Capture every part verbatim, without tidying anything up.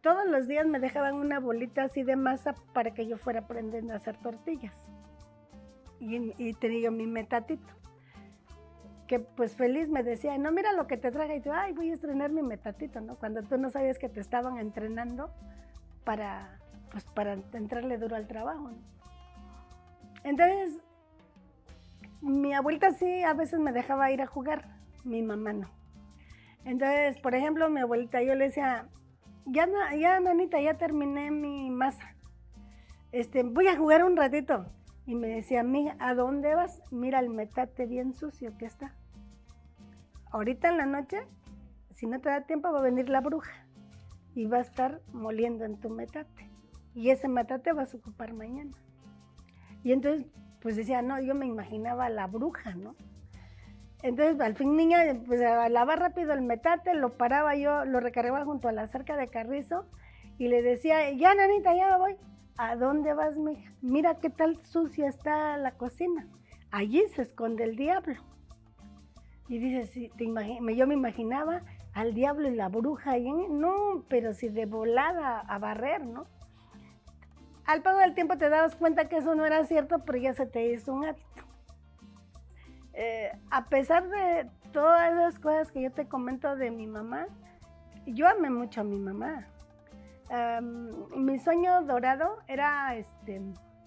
todos los días me dejaban una bolita así de masa para que yo fuera aprendiendo a hacer tortillas. Y, y tenía mi metatito, que pues feliz me decía, no, mira lo que te traje, y tú, ay, voy a estrenar mi metatito, ¿no? Cuando tú no sabías que te estaban entrenando para, pues, para entrarle duro al trabajo, ¿no? Entonces, mi abuelita sí a veces me dejaba ir a jugar, mi mamá no. Entonces, por ejemplo, mi abuelita, yo le decía, ya, ya nanita, ya terminé mi masa, este, voy a jugar un ratito. Y me decía, amiga, ¿a dónde vas? Mira el metate bien sucio que está. Ahorita en la noche, si no te da tiempo, va a venir la bruja y va a estar moliendo en tu metate. Y ese metate vas a ocupar mañana. Y entonces, pues decía, no, yo me imaginaba a la bruja, ¿no? Entonces, al fin, niña, pues lavaba rápido el metate, lo paraba yo, lo recargaba junto a la cerca de carrizo y le decía, ya, nanita, ya me voy. ¿A dónde vas, mija? Mira qué tal sucia está la cocina. Allí se esconde el diablo. Y dice, sí, te imagi- yo me imaginaba al diablo y la bruja ahí. No, pero si de volada a barrer, ¿no? Al paso del tiempo te dabas cuenta que eso no era cierto, pero ya se te hizo un hábito. Eh, a pesar de todas esas cosas que yo te comento de mi mamá, yo amé mucho a mi mamá. Um, mi sueño dorado era este,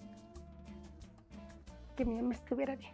que mi mamá estuviera bien.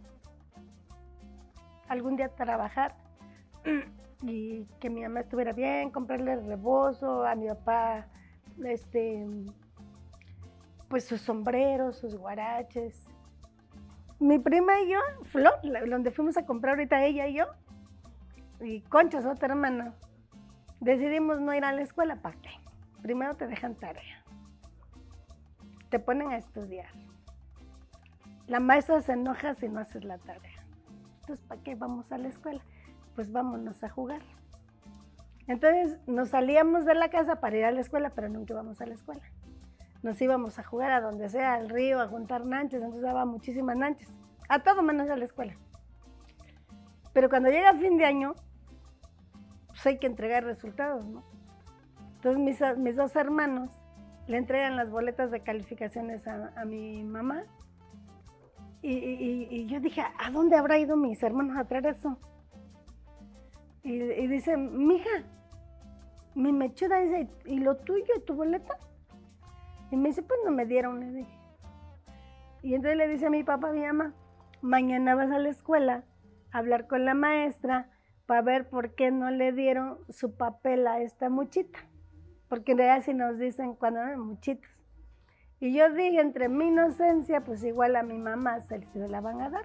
Algún día trabajar y que mi mamá estuviera bien, comprarle el rebozo a mi papá, este, pues sus sombreros, sus guaraches. Mi prima y yo, Flor, donde fuimos a comprar ahorita ella y yo, y Concha, su otra hermana, decidimos no ir a la escuela. ¿Para qué? Primero te dejan tarea, te ponen a estudiar. La maestra se enoja si no haces la tarea. Entonces, ¿para qué vamos a la escuela? Pues vámonos a jugar. Entonces, nos salíamos de la casa para ir a la escuela, pero nunca íbamos a la escuela. Nos íbamos a jugar a donde sea, al río, a juntar nanches, entonces daba muchísimas nanches. A todo menos a la escuela. Pero cuando llega fin de año, pues hay que entregar resultados, ¿no? Entonces mis, mis dos hermanos le entregan las boletas de calificaciones a, a mi mamá. Y, y, y yo dije, ¿a dónde habrá ido mis hermanos a traer eso? Y, y dice, mija, mi mechuda, dice, ¿y lo tuyo, tu boleta? Y me dice, pues no me dieron, le dije. Y entonces le dice a mi papá, a mi mamá, mañana vas a la escuela a hablar con la maestra para ver por qué no le dieron su papel a esta muchita. Porque en realidad si nos dicen cuando eran muchitos. Y yo dije, entre mi inocencia, pues igual a mi mamá se, se la van a dar.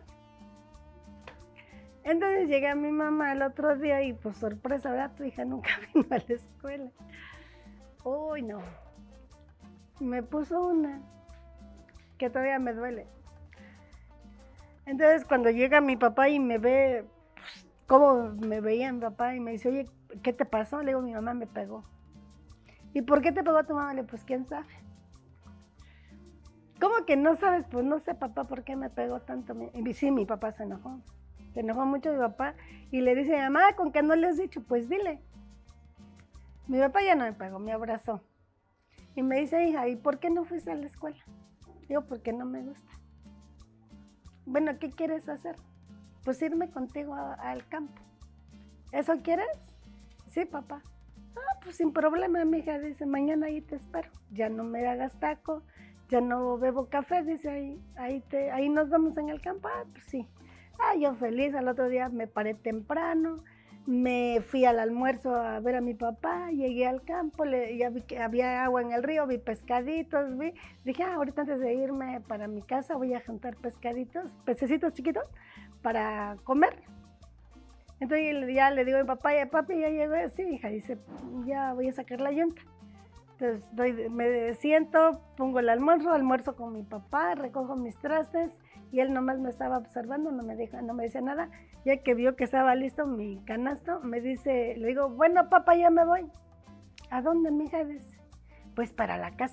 Entonces llegué a mi mamá el otro día y pues sorpresa, ¿verdad? Tu hija nunca vino a la escuela. Uy, no. Me puso una que todavía me duele. Entonces cuando llega mi papá y me ve, pues, cómo me veía mi papá y me dice, oye, ¿qué te pasó? Le digo, mi mamá me pegó. ¿Y por qué te pegó tu mamá? Le digo, pues quién sabe. ¿Cómo que no sabes? Pues no sé, papá, ¿por qué me pegó tanto? Y sí, mi papá se enojó. Se enojó mucho mi papá y le dice a mi mamá, ¿con qué no le has dicho? Pues dile. Mi papá ya no me pegó, me abrazó. Y me dice, hija, ¿y por qué no fuiste a la escuela? Digo, porque no me gusta. Bueno, ¿qué quieres hacer? Pues irme contigo a, al campo. ¿Eso quieres? Sí, papá. Ah, pues sin problema, mi hija, dice, mañana ahí te espero. Ya no me hagas taco, ya no bebo café, dice, ahí, ahí, te, ahí nos vamos en el campo. Ah, pues sí. Ah, yo feliz, al otro día me paré temprano, me fui al almuerzo a ver a mi papá, llegué al campo, le, ya vi que había agua en el río, vi pescaditos, vi, dije, ah, ahorita antes de irme para mi casa voy a juntar pescaditos, pececitos chiquitos, para comer. Entonces ya le digo a mi papá, ya papi, ya llegó, sí, hija, dice, ya voy a sacar la yunta. Entonces doy, me siento, pongo el almuerzo, almuerzo con mi papá, recojo mis trastes y él nomás me estaba observando, no me, deja, no me decía nada. Ya que vio que estaba listo mi canasto, me dice, le digo, bueno papá, ya me voy. ¿A dónde, mija? Dice, pues para la casa.